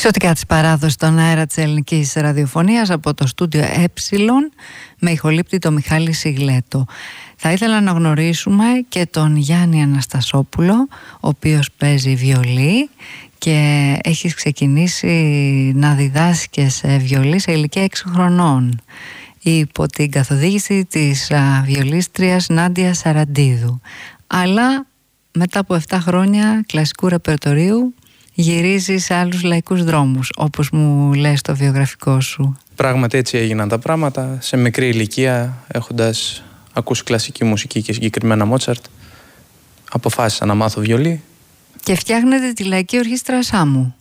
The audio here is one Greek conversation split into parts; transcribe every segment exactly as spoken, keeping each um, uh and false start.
Εξωτικά της παράδοσης στον αέρα της ελληνικής ραδιοφωνίας από το στούντιο Ε με ηχολήπτη το Μιχάλη Σιγλέτο. Θα ήθελα να γνωρίσουμε και τον Γιάννη Αναστασόπουλο, ο οποίος παίζει βιολί και έχεις ξεκινήσει να διδάσκεις βιολί σε ηλικία έξι χρονών υπό την καθοδήγηση της βιολίστριας Νάντια Σαραντίδου. Αλλά μετά από επτά χρόνια κλασικού ρεπερτορίου γυρίζει σε άλλους λαϊκούς δρόμους, όπως μου λες στο βιογραφικό σου. Πράγματι έτσι έγιναν τα πράγματα. Σε μικρή ηλικία, έχοντας ακούσει κλασική μουσική και συγκεκριμένα Μότσαρτ, αποφάσισα να μάθω βιολί. Και φτιάχνετε τη Λαϊκή Ορχήστρα Σάμου.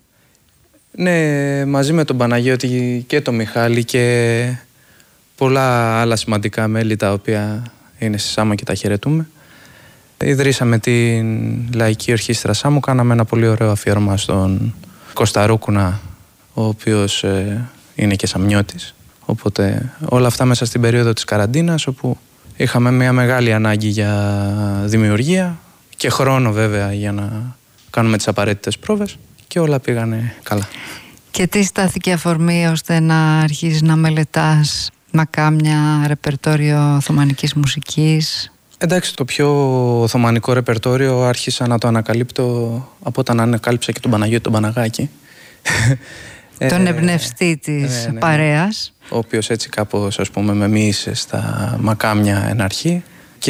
Ναι, μαζί με τον Παναγιώτη και τον Μιχάλη και πολλά άλλα σημαντικά μέλη τα οποία είναι στη Σάμο και τα χαιρετούμε. Ιδρύσαμε την Λαϊκή Ορχήστρα Σάμου, κάναμε ένα πολύ ωραίο αφιέρωμα στον Κώστα Ρούκουνα, ο οποίος ε, είναι και Σαμιώτης. Οπότε όλα αυτά μέσα στην περίοδο της καραντίνας, όπου είχαμε μια μεγάλη ανάγκη για δημιουργία και χρόνο βέβαια για να κάνουμε τις απαραίτητες πρόβες και όλα πήγανε καλά. Και τι στάθηκε αφορμή ώστε να αρχίσεις να μελετάς μακάμια, ρεπερτόριο οθωμανικής μουσικής? Εντάξει, το πιο οθωμανικό ρεπερτόριο άρχισα να το ανακαλύπτω από όταν ανακάλυψα και τον Παναγιώτη τον Παναγάκη. Τον εμπνευστή της ναι, ναι, παρέας. Ο οποίος έτσι κάπως, ας πούμε, με μοίησε στα μακάμια εν αρχή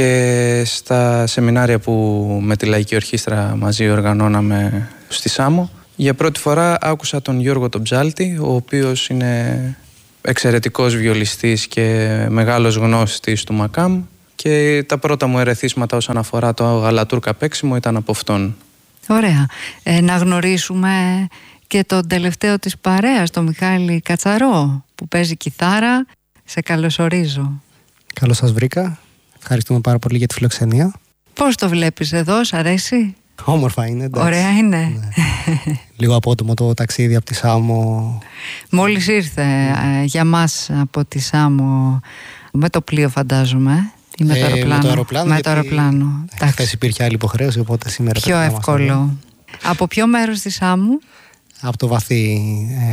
και στα σεμινάρια που με τη Λαϊκή Ορχήστρα μαζί οργανώναμε στη Σάμο. Για πρώτη φορά άκουσα τον Γιώργο τον Ψάλτη, ο οποίος είναι εξαιρετικός βιολιστής και μεγάλος γνώστης του μακάμ. Και τα πρώτα μου ερεθίσματα όσον αφορά το γαλατούρκα παίξιμο ήταν από αυτόν. Ωραία. Ε, να γνωρίσουμε και τον τελευταίο της παρέας, τον Μιχάλη Κατσαρό, που παίζει κιθάρα. Σε καλωσορίζω. Καλώς σας βρήκα. Ευχαριστούμε πάρα πολύ για τη φιλοξενία. Πώς το βλέπεις εδώ, σ' αρέσει? Όμορφα είναι, εντάξει. Ωραία είναι. Ναι. Λίγο απότομο το ταξίδι από τη Σάμο. Μόλις ήρθε ε, για μας από τη Σάμο με το πλοίο, φαντάζομαι. Ή με το αεροπλάνο. Ε, με το αεροπλάνο. Με το αεροπλάνο. Χθες υπήρχε άλλη υποχρέωση, οπότε σήμερα πιο εύκολο. Από ποιο μέρος της Σάμου? Από το Βαθύ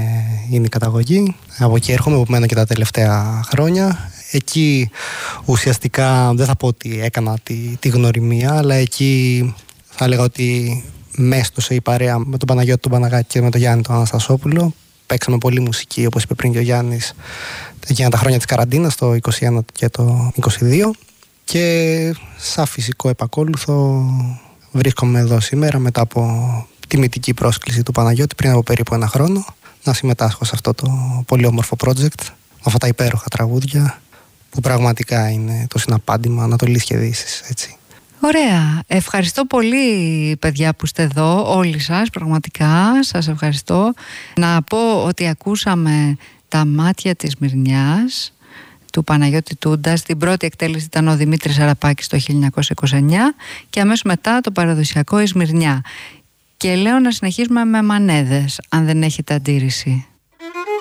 ε, είναι η καταγωγή. Από εκεί έρχομαι, που μένω και τα τελευταία χρόνια. Εκεί ουσιαστικά δεν θα πω ότι έκανα τη, τη γνωριμία, αλλά εκεί θα έλεγα ότι μέστοσε η παρέα με τον Παναγιώτη τον Παναγάκη και με τον Γιάννη τον Αναστασόπουλο. Παίξαμε πολύ μουσική, όπως είπε πριν και ο Γιάννης, εκείνα τα χρόνια της καραντίνας, το είκοσι ένα και το είκοσι δύο. Και σαν φυσικό επακόλουθο βρίσκομαι εδώ σήμερα μετά από τιμητική πρόσκληση του Παναγιώτη πριν από περίπου ένα χρόνο να συμμετάσχω σε αυτό το πολύ όμορφο project με αυτά τα υπέροχα τραγούδια που πραγματικά είναι το συναπάντημα Ανατολής και Δύσης, έτσι. Ωραία. Ευχαριστώ πολύ, παιδιά, που είστε εδώ, όλοι σας, πραγματικά σας ευχαριστώ. Να πω ότι ακούσαμε τα μάτια της Μυρνιάς του Παναγιώτη Τούντα. Στην πρώτη εκτέλεση ήταν ο Δημήτρης Αραπάκης το χίλια εννιακόσια είκοσι εννιά και αμέσως μετά το παραδοσιακό η Σμυρνιά. Και λέω να συνεχίσουμε με μανέδες, αν δεν έχετε αντίρρηση.